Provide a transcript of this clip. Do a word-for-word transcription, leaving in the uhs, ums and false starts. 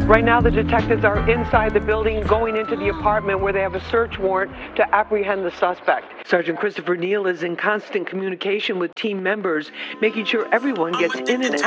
Right now, the detectives are inside the building, going into the apartment where they have a search warrant to apprehend the suspect. Sergeant Christopher Neal is in constant communication with team members, making sure everyone gets in and